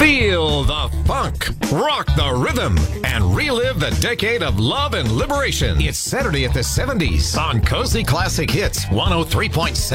Feel the funk, rock the rhythm, and relive the decade of love and liberation. It's Saturday at the 70s on Cozy Classic Hits 103.7.